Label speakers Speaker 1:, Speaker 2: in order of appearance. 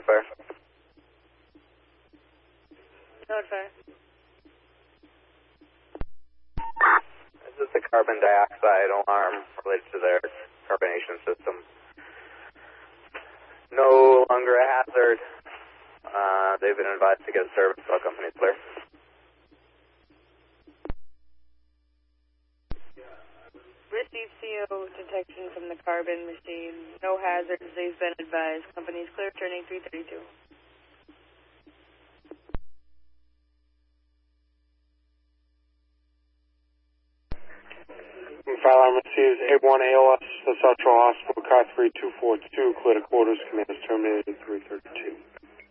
Speaker 1: fire.
Speaker 2: Node fire.
Speaker 1: This is the carbon dioxide alarm related to their carbonation system. No longer a hazard. They've been advised to get a service. All companies clear.
Speaker 2: Received CO detection from the carbon machine. No hazards. They've been advised. Companies clear. Turning 332.
Speaker 3: Fire alarm receives A1 ALS, the Central Hospital, car 3242, clear to quarters, command is terminated at 332.